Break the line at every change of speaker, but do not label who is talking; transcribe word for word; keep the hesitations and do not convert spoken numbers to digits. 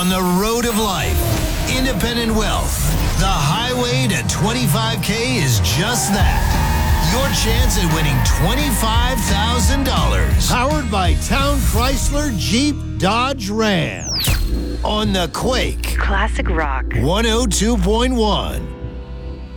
on the road of life. Independent wealth. The highway to twenty-five K is just that. Your chance at winning twenty-five thousand dollars. Powered by Town Chrysler Jeep Dodge Ram. On the Quake.
Classic rock.
one oh two point one.